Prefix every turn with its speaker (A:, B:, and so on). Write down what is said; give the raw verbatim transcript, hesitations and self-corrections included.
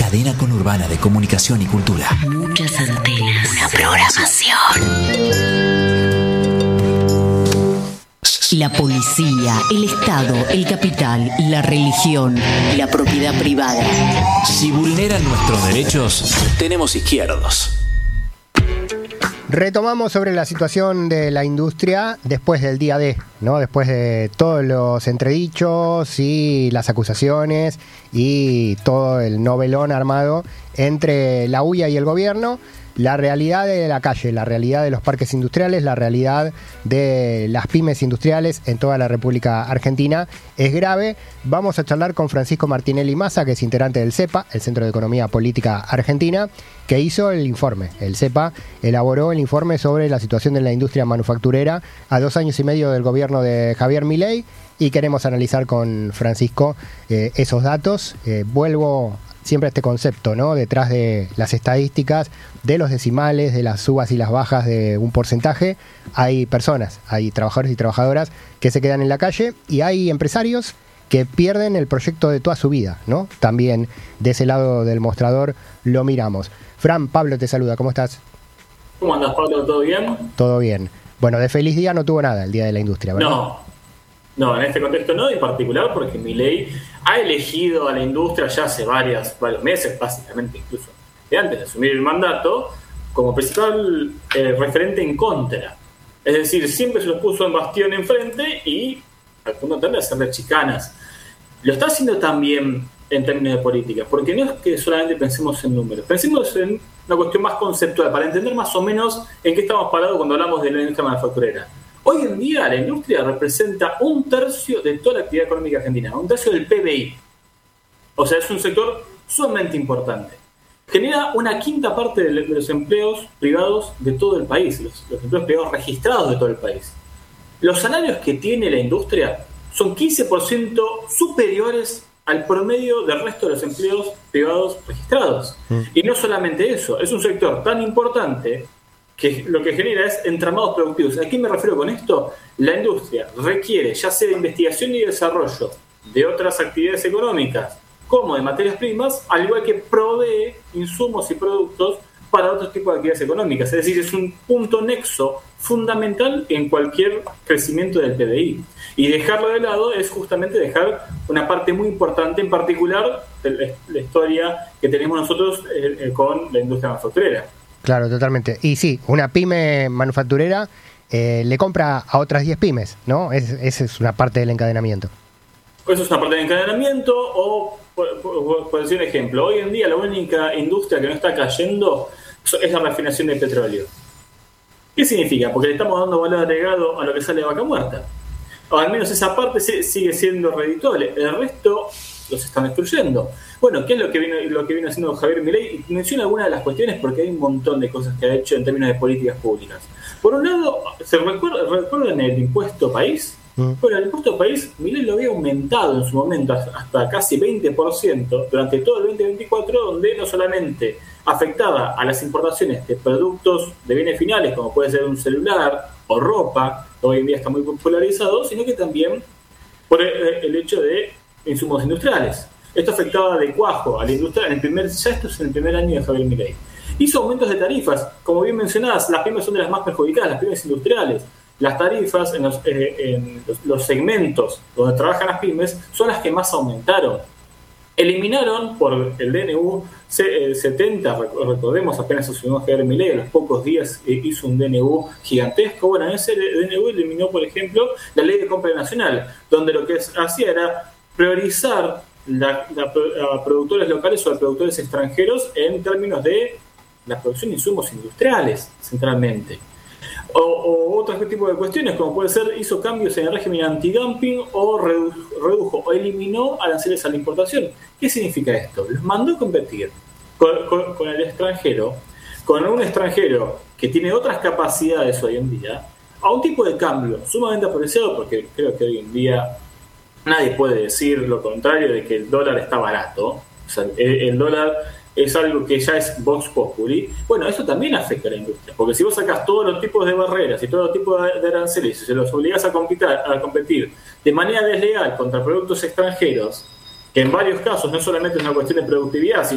A: cadena conurbana de comunicación y cultura.
B: Muchas antenas. Una programación. La policía, el Estado, el capital, la religión, la propiedad privada.
A: Si vulneran nuestros derechos, tenemos izquierdos.
C: Retomamos sobre la situación de la industria después del día D, ¿no? Después de todos los entredichos y las acusaciones y todo el novelón armado entre la U I A y el gobierno. La realidad de la calle, la realidad de los parques industriales, la realidad de las pymes industriales en toda la República Argentina es grave. Vamos a charlar con Francisco Martinelli Massa, que es integrante del CEPA, el Centro de Economía Política Argentina, que hizo el informe. El CEPA elaboró el informe sobre la situación de la industria manufacturera a dos años y medio del gobierno de Javier Milei, y queremos analizar con Francisco eh, esos datos. Eh, vuelvo siempre a este concepto, ¿no? Detrás de las estadísticas, de los decimales, de las subas y las bajas de un porcentaje, hay personas, hay trabajadores y trabajadoras que se quedan en la calle, y hay empresarios que pierden el proyecto de toda su vida, ¿no? También de ese lado del mostrador lo miramos. Fran, Pablo te saluda, ¿cómo estás?
D: ¿Cómo andas, Pablo? ¿Todo bien?
C: Todo bien. Bueno, de feliz día no tuvo nada el Día de la Industria, ¿verdad?
D: No, no, en este contexto no, en particular porque Milei ha elegido a la industria ya hace varias, varios meses, básicamente incluso de antes de asumir el mandato, como principal eh, referente en contra. Es decir, siempre se los puso en bastión enfrente y al punto de hacerle chicanas. Lo está haciendo también en términos de política, porque no es que solamente pensemos en números, pensemos en una cuestión más conceptual, para entender más o menos en qué estamos parados cuando hablamos de la industria manufacturera. Hoy en día la industria representa un tercio de toda la actividad económica argentina, un tercio del P B I. O sea, es un sector sumamente importante. Genera una quinta parte de los empleos privados de todo el país, los, los empleos privados registrados de todo el país. Los salarios que tiene la industria son quince por ciento superiores al promedio del resto de los empleos privados registrados. Mm. Y no solamente eso, es un sector tan importante que lo que genera es entramados productivos. ¿A qué me refiero con esto? La industria requiere, ya sea de investigación y desarrollo de otras actividades económicas, como de materias primas, al igual que provee insumos y productos para otros tipos de actividades económicas. Es decir, es un punto nexo fundamental en cualquier crecimiento del P B I. Y dejarlo de lado es justamente dejar una parte muy importante, en particular de la historia que tenemos nosotros eh, con la industria manufacturera.
C: Claro, totalmente. Y sí, una pyme manufacturera eh, le compra a otras diez pymes, ¿no? Es, esa es una parte del encadenamiento.
D: Eso es una parte del encadenamiento, o, por, por, por decir un ejemplo, hoy en día la única industria que no está cayendo es la refinación de petróleo. ¿Qué significa? Porque le estamos dando valor agregado a lo que sale de vaca muerta. O al menos esa parte sigue siendo redituable. El resto los están destruyendo. Bueno, ¿qué es lo que viene, lo que viene haciendo Javier Milei? Menciona algunas de las cuestiones porque hay un montón de cosas que ha hecho en términos de políticas públicas. Por un lado, ¿se recuerda, recuerdan el impuesto país? Mm. Bueno, el impuesto país, Milei lo había aumentado en su momento hasta casi veinte por ciento durante todo el veinte veinticuatro, donde no solamente afectaba a las importaciones de productos de bienes finales, como puede ser un celular o ropa, que hoy en día está muy popularizado, sino que también por el, el hecho de insumos industriales. Esto afectaba de cuajo a la industria en el primer, ya esto es en el primer año de Javier Milei. Hizo aumentos de tarifas, como bien mencionadas, las pymes son de las más perjudicadas, las pymes industriales. Las tarifas en los, eh, en los, los segmentos donde trabajan las pymes son las que más aumentaron. Eliminaron por el D N U setenta, recordemos, apenas asumió Javier Milei, a los pocos días eh, hizo un D N U gigantesco. Bueno, en ese D N U eliminó, por ejemplo, la ley de compra nacional, donde lo que hacía era priorizar la, la, a productores locales o a productores extranjeros en términos de la producción de insumos industriales, centralmente. O, o otro tipo de cuestiones, como puede ser, hizo cambios en el régimen antidumping o redu- redujo o eliminó aranceles a la importación. ¿Qué significa esto? Los mandó a competir con, con, con el extranjero, con un extranjero que tiene otras capacidades hoy en día, a un tipo de cambio sumamente apreciado, porque creo que hoy en día nadie puede decir lo contrario de que el dólar está barato. O sea, el, el dólar es algo que ya es Vox Populi. Bueno, eso también afecta a la industria, porque si vos sacás todos los tipos de barreras y todos los tipos de aranceles y se los obligás a competir, a competir de manera desleal contra productos extranjeros, que en varios casos no solamente es una cuestión de productividad, sino